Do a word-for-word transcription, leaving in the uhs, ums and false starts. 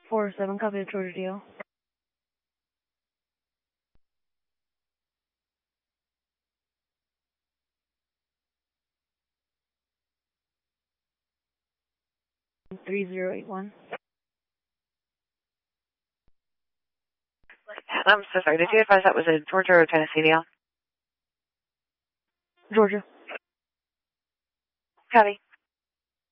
four seven, copy the Georgia D L. three zero eight one. I'm so sorry. Did you advise that was a Georgia or Tennessee D L? Georgia. Copy.